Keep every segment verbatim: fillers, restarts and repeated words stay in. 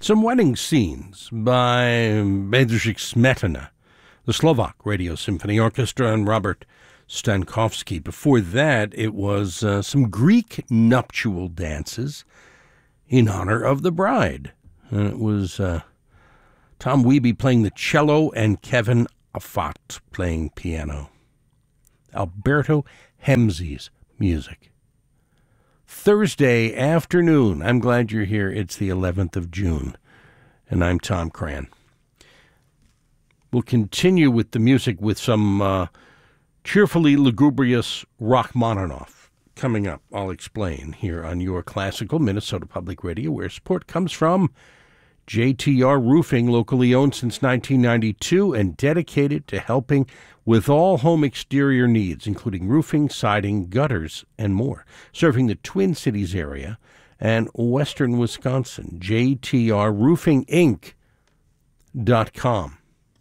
Some wedding scenes by Bedřich Smetana, the Slovak Radio Symphony Orchestra, and Robert Stankowski. Before that, it was uh, some Greek nuptial dances in honor of the bride. And it was uh, Tom Wiebe playing the cello and Kevin Afat playing piano. Alberto Hemzi's music. Thursday afternoon. I'm glad you're here. It's the eleventh of June, and I'm Tom Cran. We'll continue with the music with some uh, cheerfully lugubrious Rachmaninoff. Coming up, I'll explain here on your classical Minnesota Public Radio, where support comes from J T R Roofing, locally owned since nineteen ninety-two and dedicated to helping with all home exterior needs, including roofing, siding, gutters, and more. Serving the Twin Cities area and western Wisconsin. J T R Roofing Inc dot com.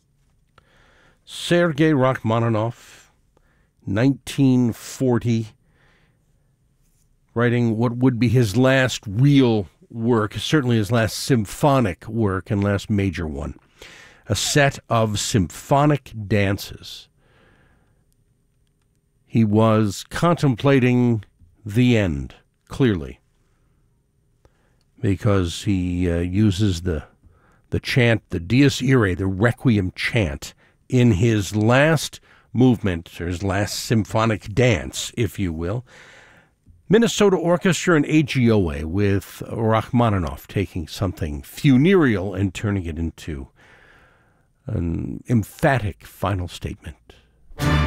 Sergei Rachmaninoff, nineteen forty, writing what would be his last real work, certainly his last symphonic work and last major one. A set of symphonic dances. He was contemplating the end, clearly, because he uh, uses the the chant, the Dies Irae, the Requiem chant, in his last movement, or his last symphonic dance, if you will. Minnesota Orchestra and A G O A, with Rachmaninoff taking something funereal and turning it into an emphatic final statement.